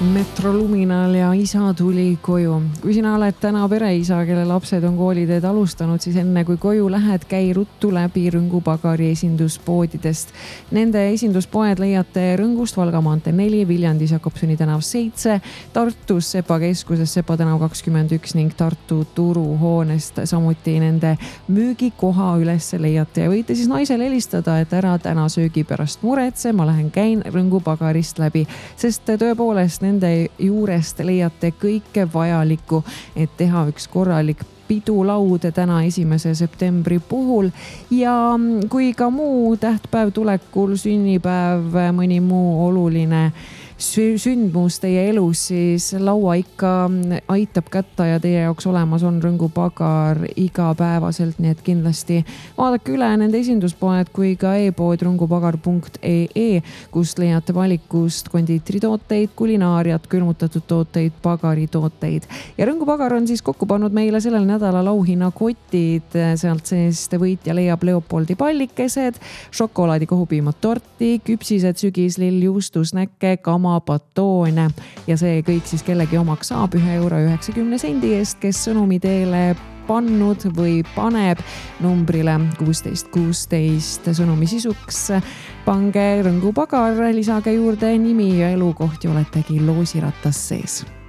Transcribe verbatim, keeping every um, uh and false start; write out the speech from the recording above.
Metroluminal ja isa tuli koju. Kui sina oled täna pereisa, kelle lapsed on kooliteed alustanud, siis enne kui koju lähed, käi ruttu läbi Rõngu Pagari esinduspoodidest. Nende esinduspoed leiate Rõngust Valga maantee neli, Viljandis Jakobsoni tänav seitse, Tartus Sepa keskuses Sepa tänav kakskümmend üks ning Tartu turuhoonest. Samuti nende müügikoha üles leiate ja võite siis naisele helistada, et ära täna söögi pärast muretse, ma lähen käin Rõngu Pagarist läbi, sest tõepoolest nende juurest leiate kõike vajalikku, et teha üks korralik pidulaud täna esimese septembri puhul. Ja kui ka muu tähtpäev tulekul, sünnipäev, mõni muu oluline sündmus teie elus, siis laua ikka aitab kätta ja teie jaoks olemas on Rõngu Pagar igapäevaselt, nii et kindlasti vaadake üle nende esinduspoed kui ka e-pood rõngupagar punkt ee, kust leiate valikust kondiitritooteid, kulinaariat, külmutatud tooteid, pagaritooteid. Ja Rõngu Pagar on siis kokku pannud meile sellel nädalal auhinnakotid, sealt seest võitja leiab Leopoldi pallikesed, šokolaadi kohupiimad torti, küpsised, sügislill, juustusnäkke, kama, batoone ja see kõik siis kellegi omaks saab ühe euro üheksakümne sendi eest, kes sõnumi teele pannud või paneb numbrile kuusteist kuusteist sõnumi sisuks. Pange Rõngu Pagar, lisage juurde nimi ja elukoht ja oletegi loosiratas sees.